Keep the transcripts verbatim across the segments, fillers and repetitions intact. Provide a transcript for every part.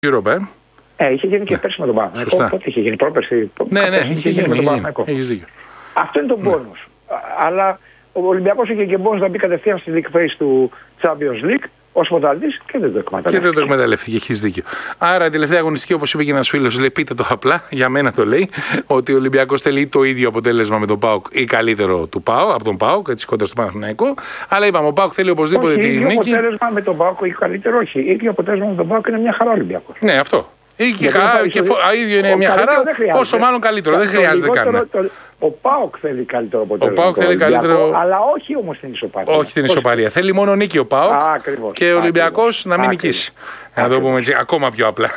Europa, ε. Ε, είχε γίνει και ναι. πέρσι με τον Παναθηναϊκό. Πότε είχε γίνει, πρόπερσι. Ναι, ναι, είχε γίνει με τον Παναθηναϊκό. Έχεις δίκιο. Αυτό είναι το μπόνους. Ναι. Αλλά ο Ολυμπιακός είχε και μπόνους να μπει κατευθείαν στη league phase του Champions League ως πρωταθλητής και δεν το εκμεταλλεύτηκε. Και δεν το εκμεταλλεύτηκε, έχεις δίκιο. Άρα, η τελευταία αγωνιστική, όπως είπε και ένας φίλος, λέει: πείτε το απλά, για μένα το λέει, ότι ο Ολυμπιακός θέλει το ίδιο αποτέλεσμα με τον ΠΑΟΚ ή καλύτερο του ΠΑΟΚ, από τον ΠΑΟΚ, έτσι κοντά στο Παναθηναϊκό. Αλλά είπαμε, ο ΠΑΟΚ θέλει οπωσδήποτε όχι, τη νίκη. Το αποτέλεσμα με τον ΠΑΟΚ ή καλύτερο, όχι. Ίδιο αποτέλεσμα με τον ΠΑΟΚ είναι μια χαρά Ολυμπιακός. Ναι, αυτό. Και χαρά, και φο... α, ίδιο είναι μια χαρά, πόσο μάλλον καλύτερο. Δεν χρειάζεται καν. Ο ΠΑΟΚ θέλει καλύτερο αποτέλεσμα. Ο ΠΑΟΚ θέλει καλύτερο. Αλλά όχι όμως την ισοπαλία. Όχι την ισοπαλία. Θέλει μόνο νίκη ο ΠΑΟΚ και ο Ολυμπιακός να μην νικήσει. Να το πούμε έτσι, ακόμα πιο απλά.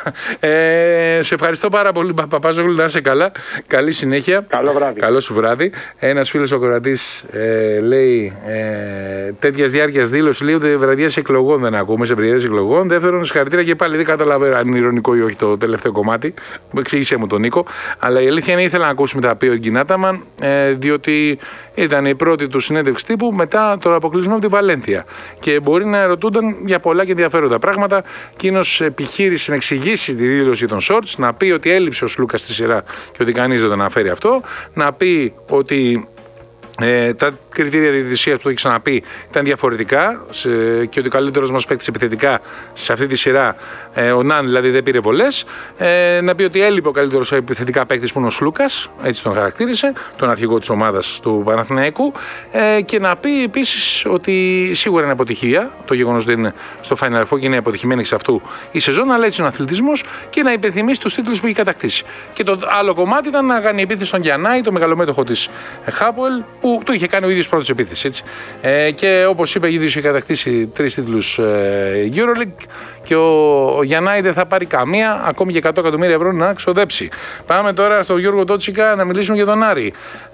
Ε, σε ευχαριστώ πάρα πολύ, Παπάζογλου, να είσαι καλά. Καλή συνέχεια. Καλό βράδυ. Καλό σου βράδυ. Ένας φίλος ο κορατής ε, λέει ε, τέτοια διάρκεια δήλωση λέει ότι βραδιές εκλογών δεν ακούμε, σε βραδιές εκλογών. Δεύτερον, συγχαρητήρια και πάλι δεν καταλαβαίνω αν είναι ηρωνικό ή όχι το τελευταίο κομμάτι. Μου εξήγησε μου τον Νίκο. Αλλά η αλήθεια είναι ήθελα να ακούσουμε τα πει ο Γκινάταμαν, ε, διότι ήταν η πρώτη του συνέντευξη τύπου μετά τον αποκλεισμό από τη Βαλένθια. Και μπορεί να ερωτούνταν για πολλά και ενδιαφέροντα πράγματα. Εκείνος επιχείρησε να εξηγήσει τη δήλωση των Shorts, να πει ότι έλειψε ο Σλούκας στη σειρά και ότι κανείς δεν τον αναφέρει αυτό, να πει ότι ε, τα κριτήρια διαιτησίας που το έχει ξαναπεί ήταν διαφορετικά σε, και ότι ο καλύτερος μας παίκτης επιθετικά σε αυτή τη σειρά, ε, ο Ναν δηλαδή δεν πήρε βολές, ε, να πει ότι έλειπε ο καλύτερος επιθετικά παίκτης που είναι ο Σλούκας, έτσι τον χαρακτήρισε, τον αρχηγό της ομάδας του Παναθηναϊκού, ε, και να πει επίσης ότι σίγουρα είναι αποτυχία το γεγονός ότι είναι στο Final Four και είναι αποτυχημένη εξ αυτού η σεζόν, αλλά έτσι είναι ο αθλητισμός, και να υπενθυμίσει τους τίτλους που έχει κατακτήσει. Και το άλλο κομμάτι ήταν να κάνει επίθεση στον Γιαννάη, το μεγαλομέτωχο της Χάπουελ, που το είχε κάνει ο ίδιος πρώτος επίθεση. Έτσι. Ε, και όπως είπε, ήδη είχε κατακτήσει τρεις τίτλους ε, EuroLeague και ο, ο Γιαννάη δεν θα πάρει καμία, ακόμη και εκατό εκατομμύρια ευρώ να ξοδέψει. Πάμε τώρα στον Γιώργο Τότσικα να μιλήσουμε για τον Άρη.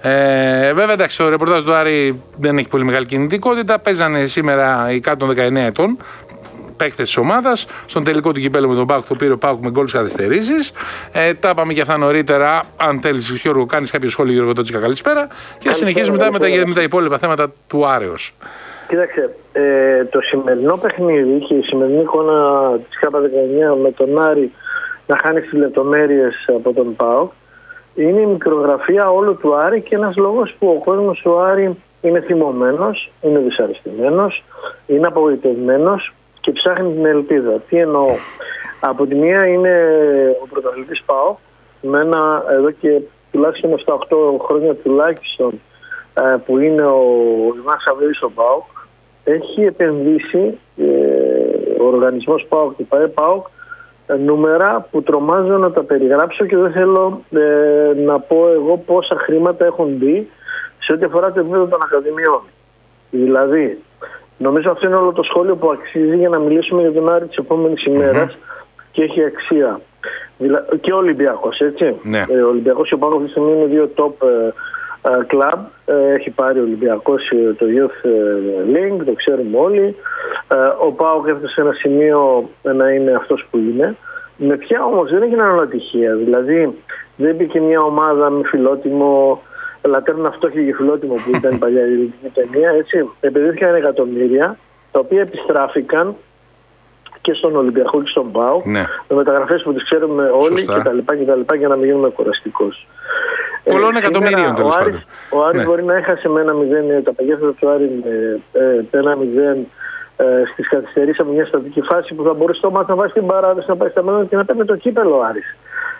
Ε, βέβαια, εντάξει, το ρεπορτάζ του Άρη δεν έχει πολύ μεγάλη κινητικότητα. Παίζανε σήμερα οι κάτω των δεκαεννέα ετών παίκτες της ομάδας. Στον τελικό του κυπέλλου με τον ΠΑΟΚ το πήρε ο ΠΑΟΚ με γκολ καθυστερήσεις. Ε, τα είπαμε και αυτά νωρίτερα. Αν θέλεις, Γιώργο, κάνεις κάποιο σχόλιο, Γιώργο Τότσικα, καλησπέρα. Και συνεχίζουμε μετά με τα, με τα υπόλοιπα θέματα του Άρεος. Κοίταξε, ε, το σημερινό παιχνίδι και η σημερινή εικόνα της K δεκαεννέα με τον Άρη να χάνει τις λεπτομέρειες από τον ΠΑΟΚ είναι η μικρογραφία όλου του Άρη και ένας λόγος που ο κόσμος του Άρη είναι θυμωμένος, είναι δυσαρεστημένος, είναι απογοητευμένος και ψάχνει την ελπίδα. Τι εννοώ? Από τη μία είναι ο πρωταθλητής ΠΑΟΚ, με ένα εδώ και τουλάχιστον επτά οκτώ χρόνια τουλάχιστον που είναι ο Δημάς Σαββίδης ο ΠΑΟΚ, έχει επενδύσει ε, ο οργανισμός ΠΑΟΚ και ΠΑΕ ΠΑΟΚ νούμερα που τρομάζω να τα περιγράψω και δεν θέλω ε, να πω εγώ πόσα χρήματα έχουν μπει σε ό,τι αφορά το επίπεδο των ακαδημιών. Δηλαδή, νομίζω αυτό είναι όλο το σχόλιο που αξίζει για να μιλήσουμε για τον Άρη της επόμενης ημέρας mm-hmm. και έχει αξία. δηλα... Και ο Ολυμπιακός, έτσι. Ναι. Ε, ο Ολυμπιακός και ο ΠΑΟΚ αυτή τη στιγμή είναι δύο top ε, club. Ε, έχει πάρει ο Ολυμπιακός ε, το Youth Link, το ξέρουμε όλοι. Ε, ο ΠΑΟΚ έφτασε σε ένα σημείο να είναι αυτός που είναι. Με ποια όμως δεν έγιναν όλα τυχαία. Δηλαδή, δεν μπήκε μια ομάδα με φιλότιμο. Λατέρνα φτώχεια και φιλότιμο που ήταν η παλιά ειρηνική ταινία, έτσι. Επενδύθηκαν εκατομμύρια, τα οποία επιστράφηκαν και στον Ολυμπιακό και στον ΠΑΟΚ, ναι. με μεταγραφές που τις ξέρουμε όλοι κτλ. Για να μην γίνουμε κουραστικός. Πολλών ε, εκατομμυρίων τέλος πάντων. Ο Άρης ναι. μπορεί να έχασε με ένα μηδέν, τα παγιάσματα του Άρη με ε, ένα μηδέν ε, στις καθυστερήσεις από μια στατική φάση που θα μπορούσε το μάτι να βάζει την παράδοση, να πάει στα μέλλον και να παίρνει το κύπελο ο Άρης.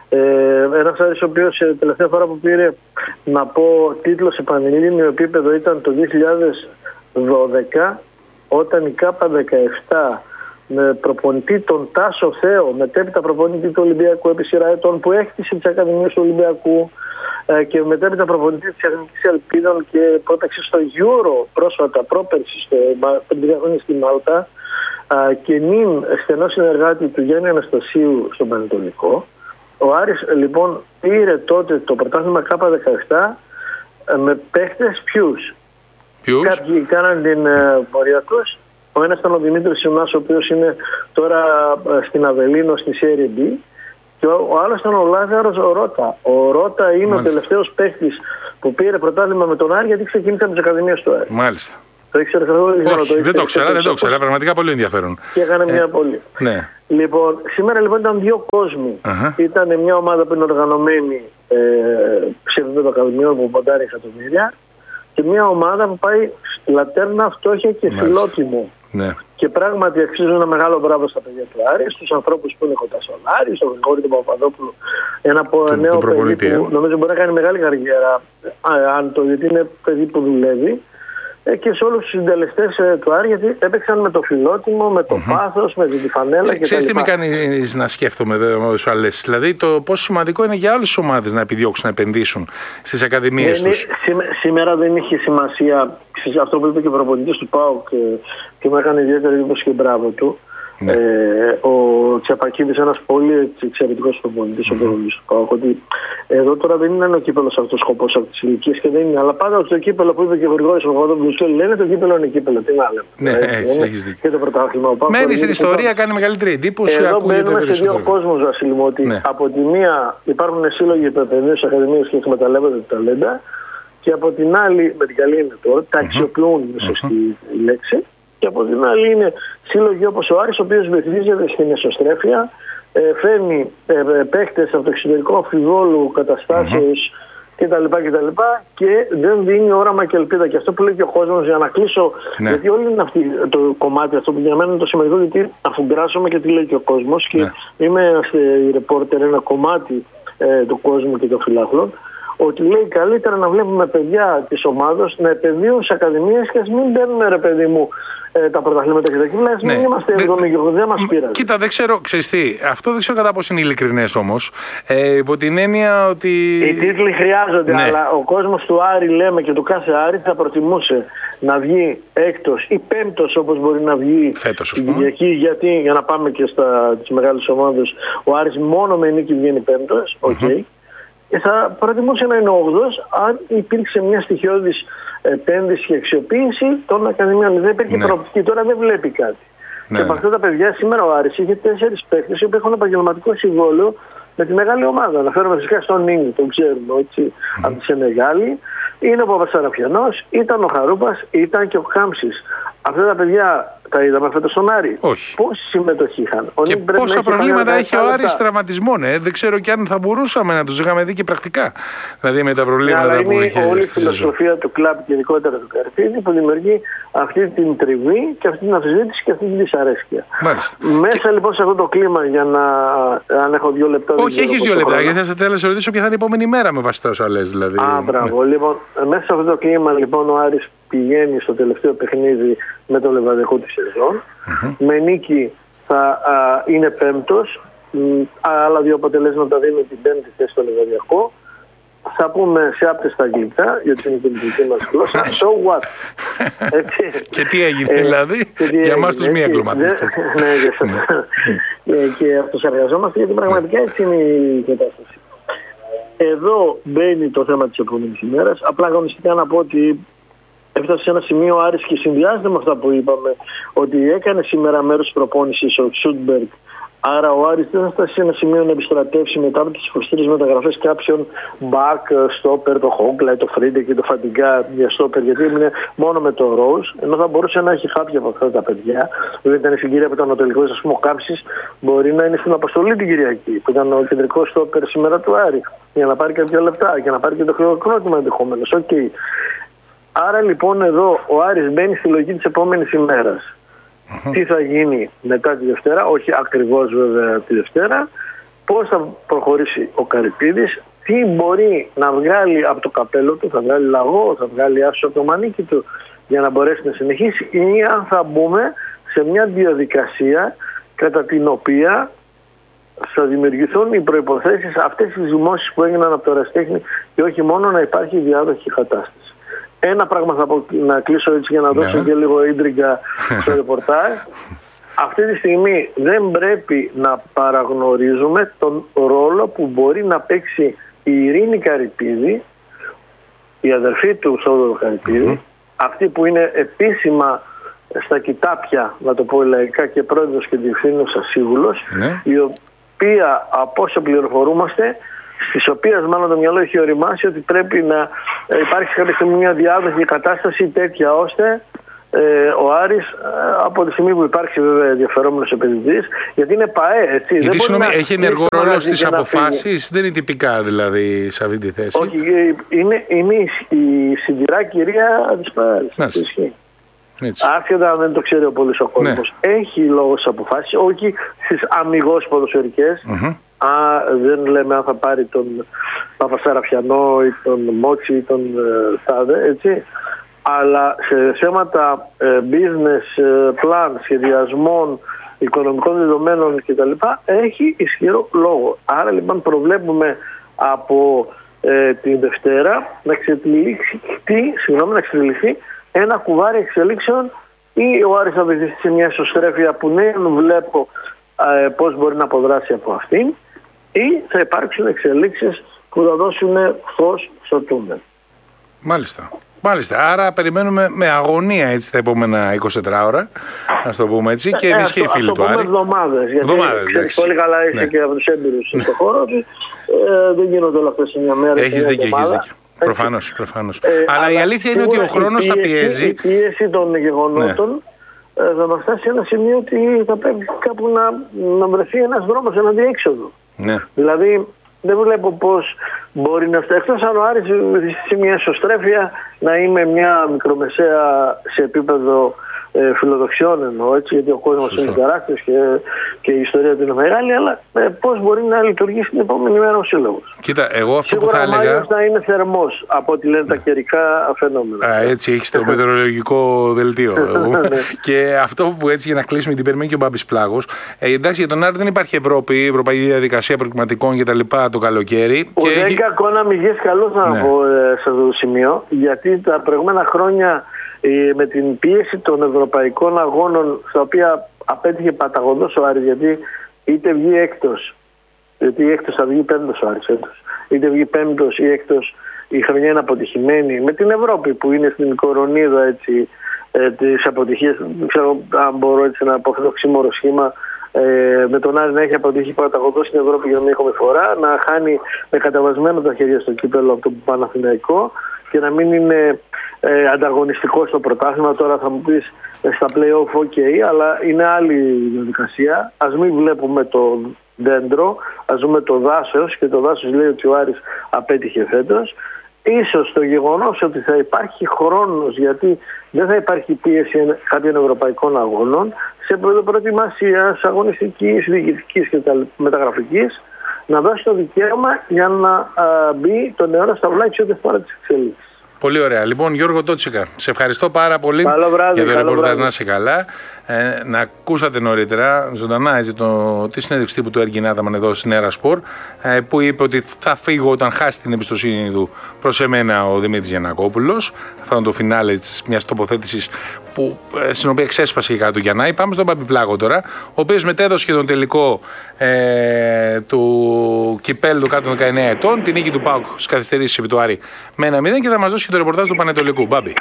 Ε, ένας Άρης ο οποίος ε, τελευταία φορά που πήρε να πω τίτλο σε πανελλήνιο επίπεδο ήταν το δύο χιλιάδες δώδεκα, όταν η K δεκαεπτά με προπονητή τον Τάσο Θέο, μετέπειτα προπονητή του Ολυμπιακού επί σειρά ετών, που έκτισε τις ακαδημίες του Ολυμπιακού ε, και μετέπειτα προπονητή της Εθνικής Ελπίδων και πρόταξε στο Euro πρόσφατα πρόπερση στη Μάλτα ε, και νυν στενό συνεργάτη του Γιάννη Αναστασίου στον Πανετολικό. Ο Άρης λοιπόν πήρε τότε το πρωτάθλημα K δεκαεπτά ε, με παίχτες ποιους. Ποιους? Κάποιοι κάναν την ε, πορεία τους. Ο ένας ήταν ο Δημήτρης Σιμάς, ο οποίος είναι τώρα ε, στην Αβελίνο στη Serie B. Και ο, ο άλλος ήταν ο Λάζαρος ο Ρώτα. Ο Ρώτα είναι Μάλιστα. ο τελευταίος παίχτης που πήρε πρωτάθλημα με τον Άρη, γιατί ξεκίνησε από τις ακαδημίες του Άρη. Μάλιστα. Το ήξερε καθόλου? Όχι, δεν το ξέρα, δεν το ξέρα. Πραγματικά πολύ ενδιαφέρον. Και έκανε ε, μια πολύ. Ναι. Λοιπόν, σήμερα λοιπόν ήταν δύο κόσμοι. Uh-huh. Ήταν μια ομάδα που είναι οργανωμένη ε, σε επίπεδο ακαδημιών που ποντάρει εκατομμύρια και μια ομάδα που πάει λατέρνα, φτώχεια και φιλότιμο. Ναι. Και πράγματι αξίζουν ένα μεγάλο μπράβο στα παιδιά του Άρη, στους ανθρώπους που είναι κοντά στον Άρη, στον Γρηγόρη τον Παπαδόπουλο, ένα το, νέο το παιδί που νομίζω μπορεί να κάνει μεγάλη καριέρα, αν το, γιατί είναι παιδί που δουλεύει, και σε όλους τους συντελεστές του Άρη, γιατί έπαιξαν με το φιλότιμο, με το mm-hmm. πάθος, με τη φανέλα κτλ. Ξέρεις τι με κάνει να σκέφτομαι εδώ, σου αλές, δηλαδή το πόσο σημαντικό είναι για άλλες τις ομάδες να επιδιώξουν να επενδύσουν στις ακαδημίες είναι, τους. Σήμερα δεν είχε σημασία αυτό που είπε και ο προπονητής του ΠΑΟΚ και, και μου έκανε ιδιαίτερη εντύπωση και μπράβο του. Ναι. Ε, ο Τσαπακίδης, ένας πολύ εξαιρετικός προπονητής, mm-hmm. ο προπονητής του ΠΑΟΚ, ότι εδώ τώρα δεν είναι ο κύπελος αυτός ο σκοπός από τις ηλικίες και δεν είναι, αλλά πάντα το κύπελο που είπε και ο Γρηγόρης ο Παπαδόπουλος και όλοι λένε το κύπελο είναι κύπελο, τι να λέμε. Ναι, έτσι, έτσι έχεις δίκιο. Και το πρωτάθλημα. Μένει στην ιστορία, κάνει μεγαλύτερη εντύπωση. Εδώ μπαίνουμε σε δύο κόσμους, Βασίλη μου, ότι ναι. από τη μία υπάρχουν σύλλογοι επενδύσεις, ακαδημίες και εκμεταλλεύονται τα ταλέντα, και από την άλλη, με την καλή είναι τώρα, τα αξιοποιούν, mm-hmm. σωστή η λέξη. Και από την άλλη είναι σύλλογοι όπως ο Άρης, ο οποίος βεθίζεται στην εσωστρέφεια, ε, φέρνει ε, παίχτες από το εξωτερικό αμφιβόλου καταστάσεως mm-hmm. κτλ. κτλ. Και δεν δίνει όραμα και ελπίδα. Και αυτό που λέει και ο κόσμος, για να κλείσω, ναι. γιατί όλο είναι αυτό το κομμάτι αυτό που για μένα είναι το σημαντικό, γιατί αφουγκράζομαι και τι λέει και ο κόσμος, και ναι. είμαι η ρεπόρτερ, ένα κομμάτι ε, του κόσμου και των φιλάθλων, ότι λέει καλύτερα να βλέπουμε παιδιά της ομάδας να επενδύουν σε ακαδημίες και ας μην παίρνουμε, ρε παιδί μου, ε, τα πρωταθλήματα και τα κύματα. Ας μην ναι. είμαστε εβδομήντα, δεν μας πειράζει. Κοίτα, δεν ξέρω, ξέρεις τι, αυτό δεν ξέρω κατά πόσο είναι ειλικρινές όμως. Ε, υπό την έννοια ότι. Οι τίτλοι χρειάζονται, ναι. αλλά ο κόσμος του Άρη, λέμε, και του κάθε Άρη θα προτιμούσε να βγει έκτος ή πέμπτος, όπως μπορεί να βγει φέτος, την Κυριακή. Γιατί, για να πάμε και στις μεγάλες ομάδες, ο Άρης μόνο με νίκη βγαίνει πέμπτος. Okay. Mm-hmm. Και θα προτιμούσε να είναι όγδοος αν υπήρξε μια στοιχειώδης επένδυση και αξιοποίηση των ακαδημιών. Δεν υπήρχε ναι. προοπτική, τώρα δεν βλέπει κάτι. Ναι. Και από αυτά τα παιδιά, σήμερα ο Άρης είχε τέσσερις παίκτες που έχουν επαγγελματικό συμβόλαιο με τη μεγάλη ομάδα. Αναφέρομαι φυσικά στον Νίνγκ, τον ξέρουμε, έτσι, mm. από τη Σενεγάλη. Είναι ο Παπασαραφιανός, ήταν ο Χαρούπας, ήταν και ο Κάμψης. Αυτά τα παιδιά τα είδαμε φέτος στον Άρη. Όχι. Πόση συμμετοχή είχαν. Ο και πόσα προβλήματα έχει ο Άρης τραυματισμών. Ε? Δεν ξέρω και αν θα μπορούσαμε να τους είχαμε δει και πρακτικά. Δηλαδή με τα προβλήματα yeah, που είναι είχε. Όλη η φιλοσοφία του κλαμπ και ειδικότερα του Καρυπίδη που δημιουργεί αυτή την τριβή και αυτή την αμφισβήτηση και αυτή την δυσαρέσκεια. Μάλιστα. Μέσα και... λοιπόν σε αυτό το κλίμα, για να. Αν έχω δύο λεπτά. Όχι, έχει δύο λεπτά. Γιατί θα σε θέλω να σε ρωτήσω ποια θα είναι η επόμενη μέρα με βάση τα όσα λες. Δηλαδή. Α, μπράβο. Ναι. Λοιπόν, μέσα σε αυτό το κλίμα, λοιπόν, ο Άρης πηγαίνει στο τελευταίο παιχνίδι με το Λεβαδιακό τη σεζόν. Mm-hmm. Με νίκη θα α, είναι πέμπτος. Άλλα δύο αποτελέσματα δίνουν την πέμπτη θέση στο Λεβαδιακό. Θα πούμε σε άπτες στα αγγλικά, γιατί είναι και η δική μας γλώσσα. So what? Έτσι. Και τι έγινε, δηλαδή, ε, για εμάς τους μη εγκλωματίες. Ναι, για σας. Και αυτούς εργαζόμαστε, γιατί πραγματικά έτσι είναι η κατάσταση. Εδώ μπαίνει το θέμα της επόμενης ημέρας. Απλά αγωνιστικά να πω ότι έφτασε σε ένα σημείο Άρης και συνδυάζεται με αυτά που είπαμε, ότι έκανε σήμερα μέρος της προπόνησης ο Τσούντμπεργκ. Άρα ο Άρης δεν θα φτάσει σε ένα σημείο να επιστρατεύσει μετά από τις υποστήριες μεταγραφές κάποιον μπακ, στόπερ, το Χόγκλα, το Φρίντε και το Φαντιγκά για στόπερ, γιατί έμεινε μόνο με το Ροζ, ενώ θα μπορούσε να έχει κάποια από αυτά τα παιδιά. Δεν ήταν η συγκυρία που ήταν ο τελικός, ας πούμε, ο Κάμψης μπορεί να είναι στην αποστολή την Κυριακή, που ήταν ο κεντρικός στόπερ σήμερα του Άρη, για να πάρει κάποια λεπτά, για να πάρει και το χρονοκρότημα ενδεχομένως. Okay. Άρα λοιπόν εδώ ο Άρης μπαίνει στη λογική της επόμενης ημέρας. Mm-hmm. Τι θα γίνει μετά τη Δευτέρα, όχι ακριβώς βέβαια τη Δευτέρα, πώς θα προχωρήσει ο Καρυπίδης, τι μπορεί να βγάλει από το καπέλο του, θα βγάλει λαγό, θα βγάλει άσο από το μανίκι του για να μπορέσει να συνεχίσει, ή αν θα μπούμε σε μια διαδικασία κατά την οποία θα δημιουργηθούν οι προϋποθέσεις αυτές τις δημόσεις που έγιναν από το Ερασιτέχνη και όχι μόνο να υπάρχει διάδοχη κατάσταση. Ένα πράγμα θα πω, να κλείσω έτσι για να δώσω yeah. και λίγο ίντριγκα στο ρεπορτάζ. Αυτή τη στιγμή δεν πρέπει να παραγνωρίζουμε τον ρόλο που μπορεί να παίξει η Ειρήνη Καρυπίδη, η αδερφή του Θόδωρου Καρυπίδη, mm-hmm. αυτή που είναι επίσημα στα κοιτάπια, να το πω λαϊκά, και πρόεδρος και διευθύνουσα σύμβουλος, mm-hmm. η οποία, από όσο πληροφορούμαστε, στις οποίες μάλλον το μυαλό έχει οριμάσει ότι πρέπει να υπάρχει κάποια στιγμή μια διάδοχη κατάσταση τέτοια ώστε Ε, ο Άρης, από τη στιγμή που υπάρξει βέβαια ενδιαφερόμενος επενδυτής, γιατί είναι ΠΑΕ, έτσι. Γιατί συγγνώμη, έχει ενεργό ρόλο στις αποφάσεις, δεν είναι τυπικά δηλαδή σε αυτή τη θέση. Όχι, είναι, είναι η συντηρά κυρία της ΠΑΕ. Άσχετα αν δεν το ξέρει ο πολύς ο κόσμος. Ναι. Έχει λόγο στις αποφάσεις, όχι στις αμιγώς ποδοσφαιρικές. Mm-hmm. Α, δεν λέμε αν θα πάρει τον Παπασαραφιανό ή τον Μότσι ή τον ε, Τάδε, έτσι. Αλλά σε θέματα ε, business plan, σχεδιασμών, οικονομικών δεδομένων κτλ. Έχει ισχυρό λόγο. Άρα λοιπόν προβλέπουμε από ε, την Δευτέρα να εξελιχθεί, συγγνώμη, να εξελιχθεί ένα κουβάρι εξελίξεων, ή ο Άρης θα βυθιστεί σε μια ισοστρέφεια που ναι βλέπω ε, πώς μπορεί να αποδράσει από αυτήν, ή θα υπάρξουν εξελίξεις που θα δώσουν φως στο τούνελ. Μάλιστα. Μάλιστα. Άρα περιμένουμε με αγωνία έτσι τα επόμενα είκοσι τέσσερα ώρα, να το πούμε έτσι, και εμείς ε, και οι φίλοι του Άρη. Εβδομάδες, γιατί εβδομάδες, ξέρεις, πολύ καλά είσαι ναι. και από τους έμπειρους ναι. στον χώρο του. Ε, δεν γίνονται όλα αυτές σε μια μέρα. Έχεις δίκιο, έχεις δίκιο. Προφανώς, προφανώς. Ε, αλλά, αλλά η αλήθεια είναι ότι ο χρόνος θα πιέζει. Η πίεση των γεγονότων ναι. θα μας φτάσει σε ένα σημείο ότι θα πρέπει κάπου να, να βρεθεί ένας δρόμος, ένα διέξοδο. Ναι. Δηλαδή, δεν βλέπω πώς μπορεί να φτάσει. Εκτός αν ο Άρης σε μια ισοστρέφεια να είμαι μια μικρομεσαία σε επίπεδο ε, φιλοδοξιών εννοώ, έτσι, γιατί ο κόσμος είναι τεράστιος και, και η ιστορία του είναι μεγάλη, αλλά ε, πώς μπορεί να λειτουργήσει την επόμενη μέρα ο σύλλογος. Κοίτα, εγώ αυτό σίγουρα που θα έλεγα... ο Μάιος θα είναι θερμός από ό,τι λένε τα καιρικά φαινόμενα. Α, έτσι έχεις το μετεωρολογικό δελτίο. Και αυτό που έτσι για να κλείσουμε την περιμένει και ο Μπάμπης Πλάγος. Ε, εντάξει, για τον Άρη δεν υπάρχει Ευρώπη, Ευρωπαϊκή Διαδικασία Προκριματικών κτλ. Το καλοκαίρι. Ο δεν έχει... κακό να μην βγεις καλό θα ναι. πω ε, σε αυτό το σημείο, γιατί τα προηγούμενα χρόνια με την πίεση των ευρωπαϊκών αγώνων, στα οποία απέτυχε παταγωδός ο Άρης, γιατί είτε βγει έκτος, γιατί έκτος θα βγει πέμπτος ο Άρης έτος, είτε βγει πέμπτος ή έκτος, η χρονιά είναι αποτυχημένη, με την Ευρώπη που είναι στην κορονίδα έτσι, ε, της αποτυχίας, δεν ξέρω αν μπορώ έτσι να πω αυτό το ξύμορο σχήμα, ε, με τον Άρη να έχει αποτύχει παταγωδός στην Ευρώπη για μια ακόμη φορά, να χάνει με καταβασμένο τα χέρια στο κύπελλο από το Παναθηναϊκό και να μην είναι ε, ανταγωνιστικό στο πρωτάθλημα. Τώρα θα μου πεις ε, στα play-off ok, αλλά είναι άλλη διαδικασία. Ας μην βλέπουμε το δέντρο, ας δούμε το δάσος, και το δάσος λέει ότι ο Άρης απέτυχε φέτος. Ίσως το γεγονός ότι θα υπάρχει χρόνος, γιατί δεν θα υπάρχει πίεση κάποιων ευρωπαϊκών αγώνων, σε προετοιμασία αγωνιστικής, διοικητικής και μεταγραφικής, να δώσει το δικαίωμα για να α, μπει το νεό στα βλάκια ό,τι αφορά τις εξελίξεις. Πολύ ωραία. Λοιπόν, Γιώργο Τότσικα, σε ευχαριστώ πάρα πολύ βράδυ, για το ρεπορτάζ. Να είσαι καλά. Ε, να ακούσατε νωρίτερα ζωντανά έτσι, το, τη συνέντευξη τύπου του Έργη Άταμαν εδώ στην Έρα Σπορ, ε, που είπε ότι θα φύγω όταν χάσει την εμπιστοσύνη του προς εμένα ο Δημήτρης Γιαννακόπουλος. Αυτό είναι το φινάλε της μιας τοποθέτησης που, ε, στην οποία ξέσπασε η κάτω του Γιαννάη. Πάμε στον Παπη Πλάγο τώρα, ο οποίος μετέδωσε και τον τελικό ε, του κυπέλλου κάτω των δεκαεννέα ετών, την νίκη του ΠΑΟΚ στις καθυστερήσεις επί του Άρη με ένα μηδέν, και θα μας δώσει και το ρεπορτάζ του Πανετολικού. Μπάμπη.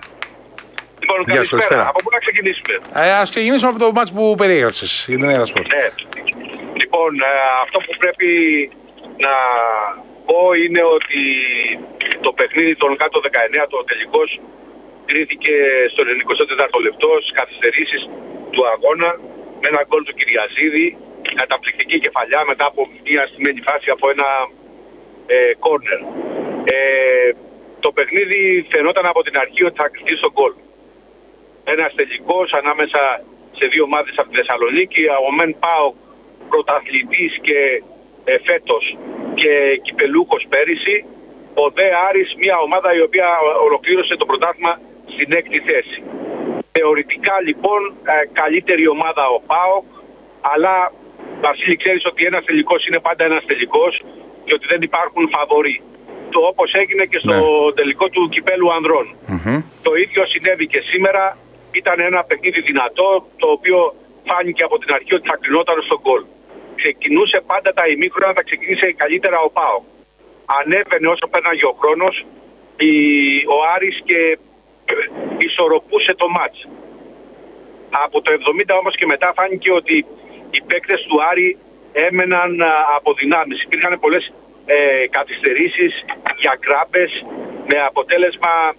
Λοιπόν, καλησπέρα. Από πού να ξεκινήσουμε? Ε, ας ξεκινήσουμε από το μάτς που περιέγραψες για την Έρα Σπορ. Ναι. Λοιπόν, ε, αυτό που πρέπει να πω είναι ότι το παιχνίδι των κάτω δεκαεννέα, το τελικός, κρίθηκε στο εικοστό τέταρτο λεπτό, στις καθυστερήσεις του αγώνα, με ένα γκολ του Κυριαζίδη, καταπληκτική κεφαλιά μετά από μια στημένη φάση από ένα κόρνερ. Ε, ε, το παιχνίδι φαινόταν από την αρχή ότι θα κρυφτεί στο γκολ. Ένας τελικός ανάμεσα σε δύο ομάδες από τη Θεσσαλονίκη, ο Μεν ΠΑΟΚ πρωταθλητής και ε, φέτος και κυπελούχος πέρυσι, ο Δε Άρης μια ομάδα η οποία ολοκλήρωσε το πρωτάθλημα στην έκτη θέση. Θεωρητικά λοιπόν ε, καλύτερη ομάδα ο ΠΑΟΚ, αλλά Βασίλη, ξέρεις ότι ένας τελικός είναι πάντα ένας τελικός και ότι δεν υπάρχουν φαβορί. Το όπως έγινε και στο ναι. τελικό του κυπέλου ανδρών. Mm-hmm. Το ίδιο συνέβη και σήμερα. Ήταν ένα παιχνίδι δυνατό, το οποίο φάνηκε από την αρχή ότι θα κρινόταν στον γκολ. Ξεκινούσε πάντα τα ημίχρονα, θα ξεκινήσει καλύτερα ο ΠΑΟΚ. Ανέβαινε όσο πέρναγε ο χρόνος η, ο Άρης και ισορροπούσε το μάτς. Από το εβδομήντα όμως και μετά φάνηκε ότι οι παίκτες του Άρη έμεναν από δυνάμεις. Υπήρχαν πολλές ε, καθυστερήσεις για κράμπες, με αποτέλεσμα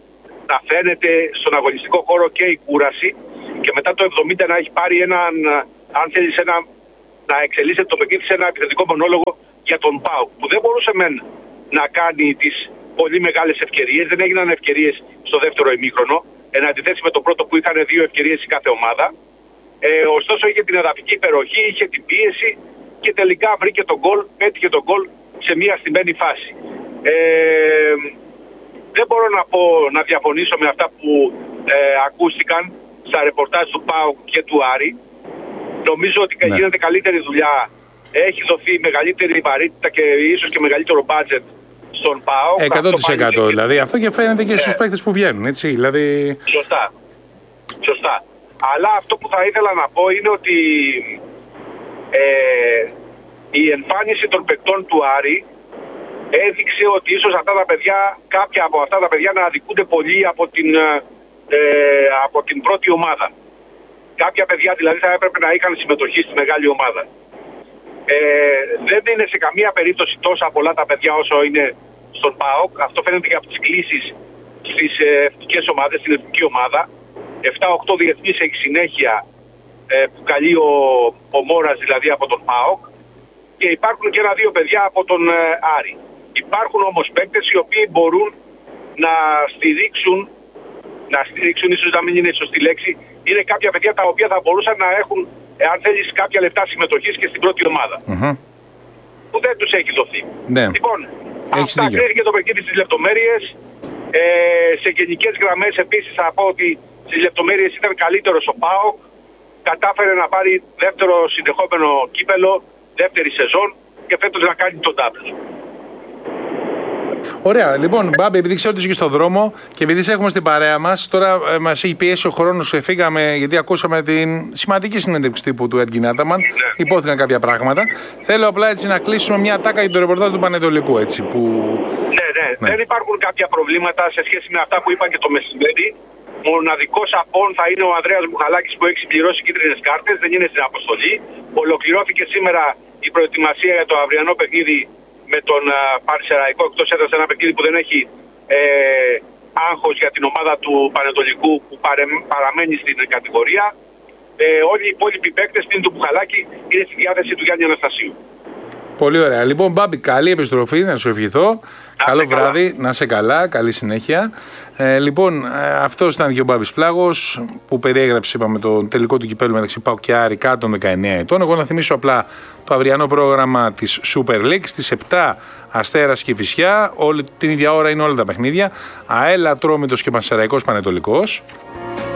να φαίνεται στον αγωνιστικό χώρο και η κούραση και μετά το εβδομήντα να έχει πάρει έναν, αν θέλεις, ένα, να εξελίσσεται το παιχνίδι σε ένα επιθετικό μονόλογο για τον ΠΑΟΚ, που δεν μπορούσε μεν να κάνει τις πολύ μεγάλες ευκαιρίες, δεν έγιναν ευκαιρίες στο δεύτερο ημίχρονο, εν αντιθέσει με το πρώτο που είχαν δύο ευκαιρίες η κάθε ομάδα. Ε, ωστόσο είχε την εδαφική υπεροχή, είχε την πίεση και τελικά βρήκε τον γκολ, πέτυχε τον γκολ σε μια στημένη φάση. Ε, δεν μπορώ να πω να διαφωνήσω με αυτά που ε, ακούστηκαν στα ρεπορτάζ του ΠΑΟΚ και του Άρη. Νομίζω ότι ναι. γίνεται καλύτερη δουλειά, έχει δοθεί μεγαλύτερη βαρύτητα και ίσως και μεγαλύτερο μπάτζετ στον ΠΑΟΚ. εκατό τοις εκατό αυτό δηλαδή, αυτό και φαίνεται και στους ε, παίκτες που βγαίνουν, έτσι, δηλαδή... Σωστά, σωστά. Αλλά αυτό που θα ήθελα να πω είναι ότι ε, η εμφάνιση των παικτών του Άρη έδειξε ότι ίσως αυτά τα παιδιά, κάποια από αυτά τα παιδιά να αδικούνται πολύ από την, ε, από την πρώτη ομάδα. Κάποια παιδιά δηλαδή θα έπρεπε να είχαν συμμετοχή στη μεγάλη ομάδα. Ε, δεν είναι σε καμία περίπτωση τόσα πολλά τα παιδιά όσο είναι στον ΠΑΟΚ. Αυτό φαίνεται και από τις κλήσεις στις εθνικές ομάδες, στην εθνική ομάδα. εφτά οκτώ διεθνείς έχει συνέχεια ε, που καλεί ο, ο Μόρας δηλαδή από τον ΠΑΟΚ. Και υπάρχουν και ένα-δύο παιδιά από τον ε, Άρη. Υπάρχουν όμως παίκτες οι οποίοι μπορούν να στηρίξουν, να στηρίξουν, ίσως να μην είναι η σωστή λέξη, είναι κάποια παιδιά τα οποία θα μπορούσαν να έχουν, αν θέλεις, κάποια λεπτά συμμετοχής και στην πρώτη ομάδα. Mm-hmm. Που δεν τους έχει δοθεί. Ναι. Λοιπόν, έχεις αυτά κρίθηκε το παιχνίδι στις λεπτομέρειες. Ε, σε γενικές γραμμές επίσης θα πω ότι στις λεπτομέρειες ήταν καλύτερος ο ΠΑΟΚ. Κατάφερε να πάρει δεύτερο συνεχόμενο κύπελο, δεύτερη σεζόν και φέτος να κάνει τον double. Ωραία, λοιπόν, Μπάμπη, επειδή ξέρω ότι είσαι και στον δρόμο και επειδή σε έχουμε στην παρέα μας, τώρα ε, μας έχει πιέσει ο χρόνος και φύγαμε γιατί ακούσαμε την σημαντική συνέντευξη τύπου του Έντγκιν Άταμαν. Ναι. Υπόθηκαν κάποια πράγματα. Θέλω απλά έτσι να κλείσουμε μια τάκα για το ρεπορτάζ του Πανετολικού. Έτσι, που... ναι, ναι, ναι, δεν υπάρχουν κάποια προβλήματα σε σχέση με αυτά που είπαν και το μεσημέρι. Μοναδικός απόν θα είναι ο Ανδρέας Μπουχαλάκης που έχει συμπληρώσει κίτρινες κάρτες, δεν είναι στην αποστολή. Ολοκληρώθηκε σήμερα η προετοιμασία για το αυριανό παιχνίδι με τον Πανσεραϊκό εκτός έδρας, ένα παιχνίδι που δεν έχει ε, άγχος για την ομάδα του Πανετολικού που παρε, παραμένει στην κατηγορία. Ε, όλοι οι υπόλοιποι παίκτες πριν του Μπουχαλάκη είναι στη διάθεση του Γιάννη Αναστασίου. Πολύ ωραία. Λοιπόν, Μπάμπη, καλή επιστροφή, να σου ευχηθώ. Να Καλό βράδυ, καλά. Να είσαι καλά, καλή συνέχεια. Ε, λοιπόν, ε, αυτός ήταν και ο Μπάμπης Πλάγος που περιέγραψε, είπαμε, το τελικό του κυπέλλου μεταξύ ΠΑΟΚ και Άρη κάτω των δεκαεννέα ετών. Εγώ να θυμίσω απλά το αυριανό πρόγραμμα της Super League στις επτά Αστέρας και Κηφισιά. Όλη την ίδια ώρα είναι όλα τα παιχνίδια. ΑΕΛ, Ατρόμητος και Πανσεραϊκός Πανετολικός.